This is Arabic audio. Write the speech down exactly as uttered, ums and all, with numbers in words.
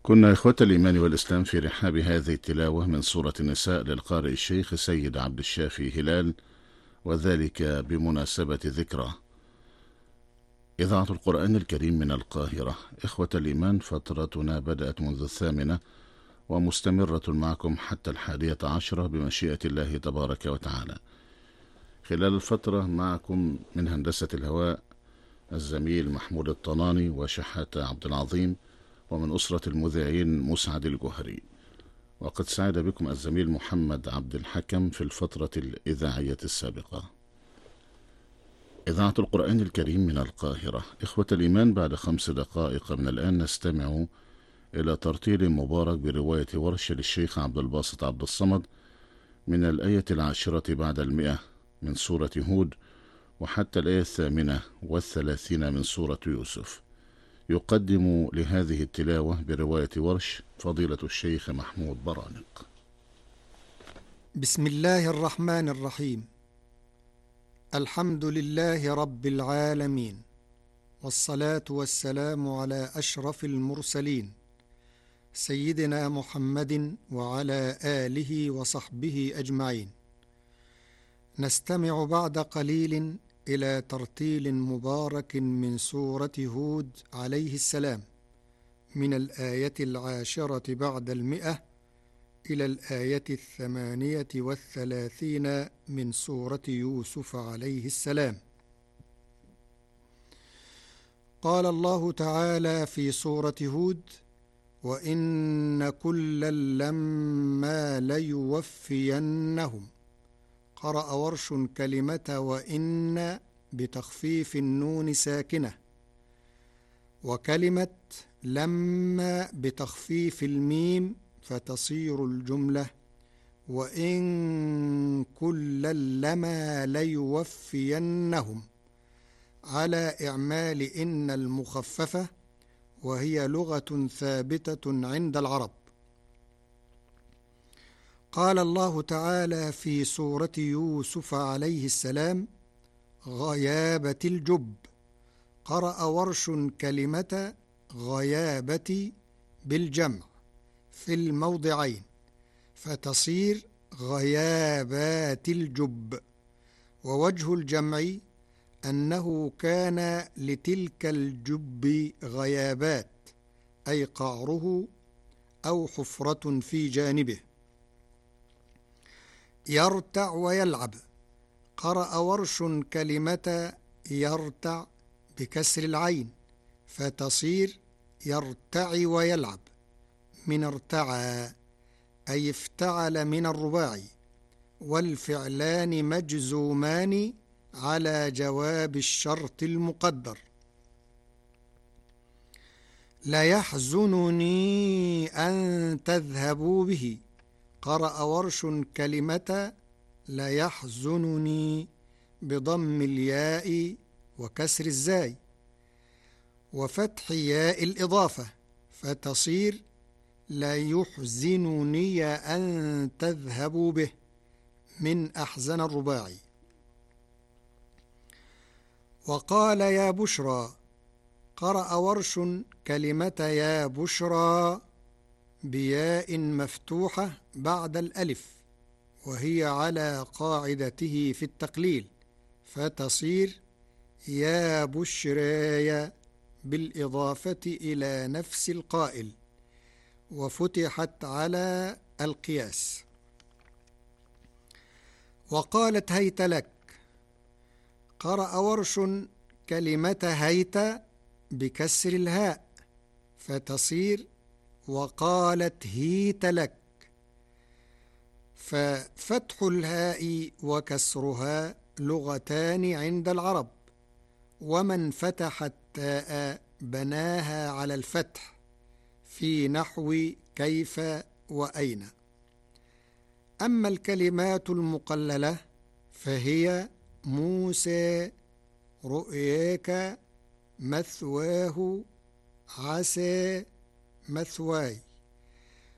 كنا إخوة الإيمان والإسلام في رحاب هذه التلاوة من سورة النساء للقارئ الشيخ سيد عبد الشافي هلال، وذلك بمناسبة ذكرى إذاعة القرآن الكريم من القاهرة. إخوة الإيمان، فترتنا بدأت منذ الثامنة ومستمرة معكم حتى الحادية عشرة بمشيئة الله تبارك وتعالى. خلال الفترة معكم من هندسة الهواء الزميل محمود الطناني وشحاتة عبد العظيم، ومن أسرة المذيعين مسعد الجوهري. وقد سعد بكم الزميل محمد عبد الحكم في الفترة الإذاعية السابقة. إذاعة القرآن الكريم من القاهرة. إخوة الإيمان، بعد خمس دقائق من الآن نستمع إلى ترتيل مبارك برواية ورش للشيخ عبد الباسط عبد الصمد من الآية العاشرة بعد المئة من سورة هود وحتى الآية الثامنة والثلاثين من سورة يوسف. يقدم لهذه التلاوة برواية ورش فضيلة الشيخ محمود برانق. بسم الله الرحمن الرحيم. الحمد لله رب العالمين، والصلاة والسلام على أشرف المرسلين سيدنا محمد وعلى آله وصحبه أجمعين. نستمع بعد قليل إلى ترتيل مبارك من سورة هود عليه السلام من الآية العاشرة بعد المئة إلى الآية الثمانية والثلاثين من سورة يوسف عليه السلام. قال الله تعالى في سورة هود: وإن كلا لما ليوفينهم. قرأ ورش كلمة وإن بتخفيف النون ساكنة، وكلمة لما بتخفيف الميم فتصير الجملة وإن كلا لما ليوفينهم، على إعمال إن المخففة، وهي لغة ثابتة عند العرب. قال الله تعالى في سورة يوسف عليه السلام: غيابة الجب. قرأ ورش كلمة غيابة بالجمع في الموضعين فتصير غيابات الجب، ووجه الجمع أنه كان لتلك الجب غيابات، أي قعره أو حفرة في جانبه. يرتع ويلعب. قرأ ورش كلمة يرتع بكسر العين فتصير يرتع ويلعب، من ارتعى أي افتعل من الرباعي، والفعلان مجزومان على جواب الشرط المقدر. لا يحزنني أن تذهبوا به. قرأ ورش كلمة لا يحزنني بضم الياء وكسر الزاي وفتح ياء الإضافة فتصير لا يحزنني أن تذهبوا به، من أحزن الرباعي. وقال يا بشرى. قرأ ورش كلمة يا بشرى بياء مفتوحة بعد الألف، وهي على قاعدته في التقليل فتصير يا بشراي بالإضافة إلى نفس القائل، وفتحت على القياس. وقالت هيت لك. قرأ ورش كلمة هيت بكسر الهاء فتصير وقالت هيت لك، ففتح الهاء وكسرها لغتان عند العرب، ومن فتح التاء بناها على الفتح في نحو كيف وأين. أما الكلمات المقللة فهي موسى، رؤياك، مثواه، عسى، مثواي.